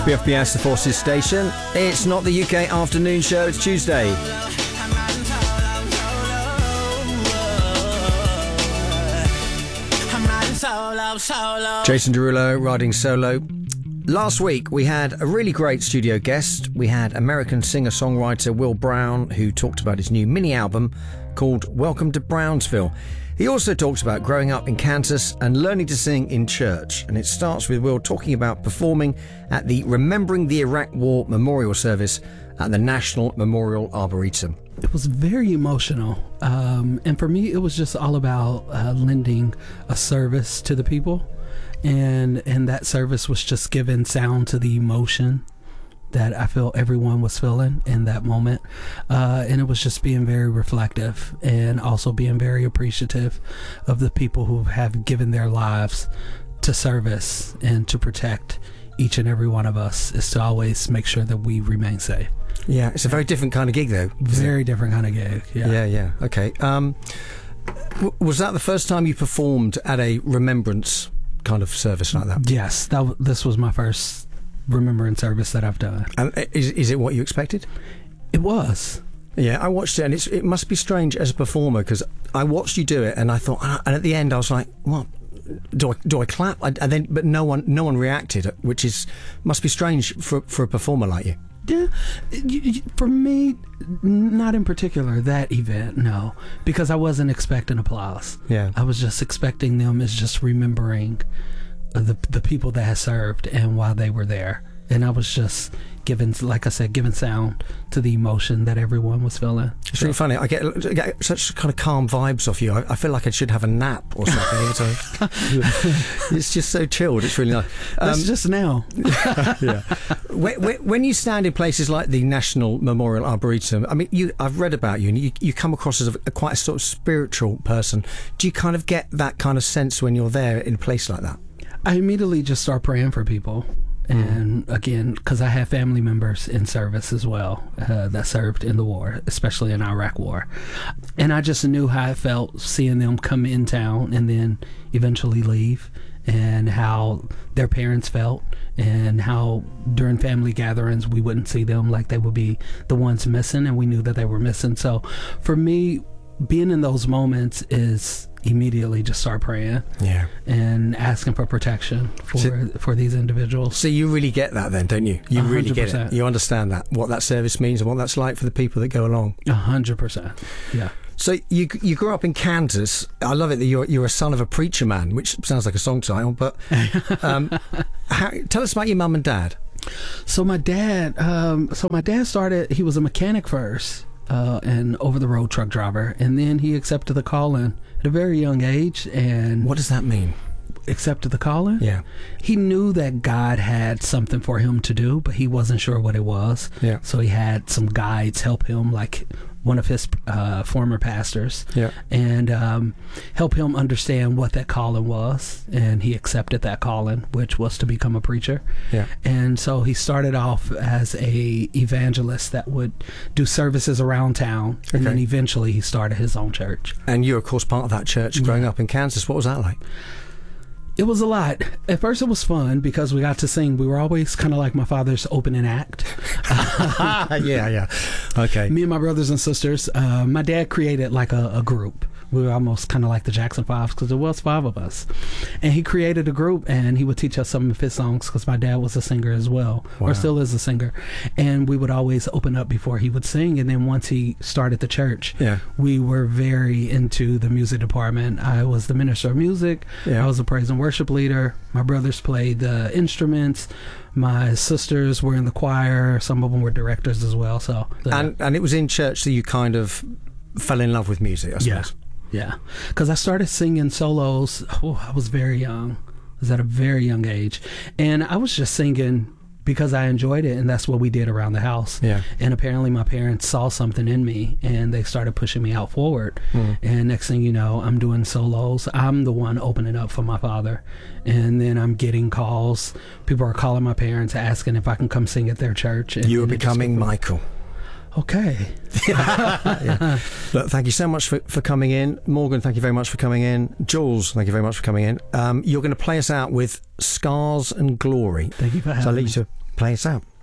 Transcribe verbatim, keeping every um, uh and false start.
B F B S, the Forces Station. It's not the U K afternoon show, it's Tuesday. Jason Derulo riding solo. Last week we had a really great studio guest. We had American singer-songwriter Will Brown, who talked about his new mini album called Welcome to Brownsville. He also talks about growing up in Kansas and learning to sing in church. And it starts with Will talking about performing at the Remembering the Iraq War Memorial Service at the National Memorial Arboretum. It was very emotional. Um, and for me, it was just all about uh, lending a service to the people. And, and that service was just giving sound to the emotion that I feel everyone was feeling in that moment. Uh, and it was just being very reflective and also being very appreciative of the people who have given their lives to service and to protect each and every one of us, is to always make sure that we remain safe. Yeah, it's a very different kind of gig, though. Very different kind of gig, yeah. Yeah, yeah, okay. Um, w- was that the first time you performed at a remembrance kind of service like that? Yes, that w- this was my first remembrance service that I've done. And is, is it what you expected? It was. Yeah, I watched it, and it's, it must be strange as a performer, because I watched you do it, and I thought, and at the end I was like, what? Do I do I clap? I, and then, but no one no one reacted, which is must be strange for for a performer like you. Yeah, for me, not in particular that event, no, because I wasn't expecting applause. Yeah, I was just expecting them as just remembering the the people that had served and why they were there, and I was just giving, like I said, giving sound to the emotion that everyone was feeling. It's really funny. I get, I get such kind of calm vibes off you. I, I feel like I should have a nap or something. It's, it's just so chilled. It's really nice. Um, That's just now. Yeah. When, when you stand in places like the National Memorial Arboretum, I mean, you, I've read about you, and you, you come across as a, a quite a sort of spiritual person. Do you kind of get that kind of sense when you're there in a place like that? I immediately just start praying for people. And again, because I have family members in service as well uh, that served in the war, especially in Iraq War. And I just knew how I felt seeing them come in town and then eventually leave, and how their parents felt, and how during family gatherings we wouldn't see them, like they would be the ones missing, and we knew that they were missing. So for me, being in those moments is immediately just start praying, yeah, and asking for protection for so, for these individuals. So you really get that then, don't you? You one hundred percent. Really get it. You understand that, what that service means and what that's like for the people that go along. A hundred percent, yeah. So you you grew up in Kansas. I love it that you're you're a son of a preacher man, which sounds like a song title. But um, how, tell us about your mum and dad. So my dad, um, so my dad started. He was a mechanic first, uh, and over-the-road truck driver, and then he accepted the calling at a very young age. And what does that mean? Accepted the calling? Yeah. He knew that God had something for him to do, but he wasn't sure what it was. Yeah. So he had some guides help him, like one of his uh, former pastors, yeah, and um, help him understand what that calling was. And he accepted that calling, which was to become a preacher. Yeah. And so he started off as a evangelist that would do services around town, and okay. then eventually he started his own church. And you're, of course, part of that church growing yeah. up in Kansas. What was that like? It was a lot. At first it was fun because we got to sing. We were always kind of like my father's opening act. yeah, yeah. Okay. Me and my brothers and sisters. Uh, my dad created like a, a group. We were almost kind of like the Jackson Fives because there was five of us. And he created a group, and he would teach us some of his songs because my dad was a singer as well, wow. or still is a singer. And we would always open up before he would sing. And then once he started the church, yeah. we were very into the music department. I was the minister of music. Yeah. I was a praise and worship leader. My brothers played the instruments. My sisters were in the choir. Some of them were directors as well. So, the, and and it was in church that you kind of fell in love with music, I suppose. Yeah. Yeah, because I started singing solos. Oh, I was very young. I was at a very young age, and I was just singing because I enjoyed it, and that's what we did around the house. Yeah. And apparently, my parents saw something in me, and they started pushing me out forward. Mm. And next thing you know, I'm doing solos. I'm the one opening up for my father, and then I'm getting calls. People are calling my parents asking if I can come sing at their church. And, you were and becoming Michael. Okay. yeah. Look, thank you so much for, for coming in. Morgan, thank you very much for coming in. Jules, thank you very much for coming in. Um, you're going to play us out with Scars and Glory. Thank you for having so I'll me. leave you to Play us out.